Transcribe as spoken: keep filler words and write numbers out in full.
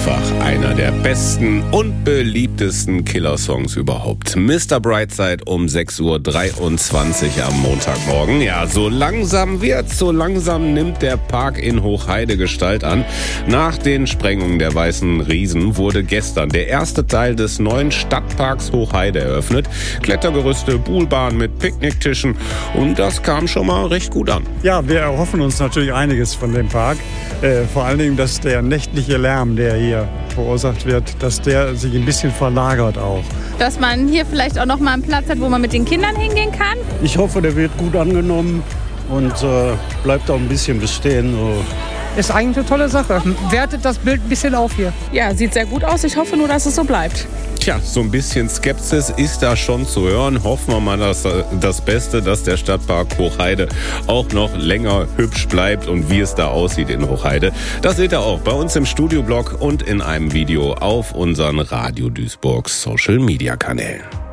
einfach einer der besten und beliebtesten Killer-Songs überhaupt. Mister Brightside um sechs Uhr dreiundzwanzig am Montagmorgen. Ja, so langsam wird's, so langsam nimmt der Park in Hochheide Gestalt an. Nach den Sprengungen der Weißen Riesen wurde gestern der erste Teil des neuen Stadtparks Hochheide eröffnet. Klettergerüste, Buhlbahn mit Picknicktischen und das kam schon mal recht gut an. Ja, wir erhoffen uns natürlich einiges von dem Park. Äh, vor allen Dingen, dass der nächtliche Lärm, der hier verursacht wird, dass der sich ein bisschen verlagert auch. Dass man hier vielleicht auch noch mal einen Platz hat, wo man mit den Kindern hingehen kann. Ich hoffe, der wird gut angenommen und äh, bleibt auch ein bisschen bestehen. So. Ist eigentlich eine tolle Sache. Wertet das Bild ein bisschen auf hier. Ja, sieht sehr gut aus. Ich hoffe nur, dass es so bleibt. Tja, so ein bisschen Skepsis ist da schon zu hören. Hoffen wir mal dass, das Beste, dass der Stadtpark Hochheide auch noch länger hübsch bleibt und wie es da aussieht in Hochheide. Das seht ihr auch bei uns im Studioblog und in einem Video auf unseren Radio Duisburg Social Media Kanälen.